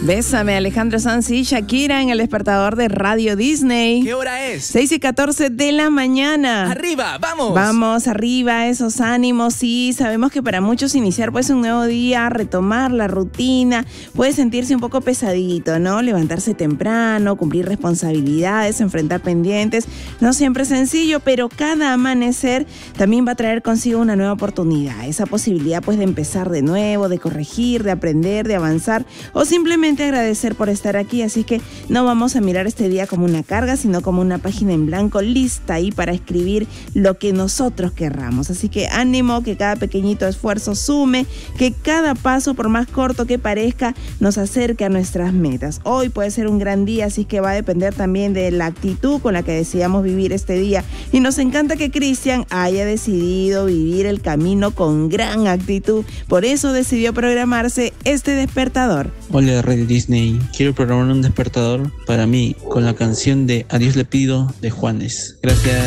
Bésame, Alejandro Sanz y Shakira en el despertador de Radio Disney. ¿Qué hora es? 6:14 de la mañana. ¡Arriba, vamos! Vamos, arriba, esos ánimos. Sí, sabemos que para muchos iniciar pues un nuevo día, retomar la rutina, puede sentirse un poco pesadito, ¿no? Levantarse temprano, cumplir responsabilidades, enfrentar pendientes. No siempre es sencillo, pero cada amanecer también va a traer consigo una nueva oportunidad. Esa posibilidad pues de empezar de nuevo, de corregir, de aprender, de avanzar o simplemente agradecer por estar aquí. Así que no vamos a mirar este día como una carga, sino como una página en blanco lista ahí para escribir lo que nosotros querramos. Así que ánimo, que cada pequeñito esfuerzo sume, que cada paso, por más corto que parezca, nos acerque a nuestras metas. Hoy puede ser un gran día, así que va a depender también de la actitud con la que decidamos vivir este día. Y nos encanta que Cristian haya decidido vivir el camino con gran actitud. Por eso decidió programarse este despertador. Hola Radio Disney, quiero programar un despertador para mí con la canción de Adiós le pido de Juanes. Gracias.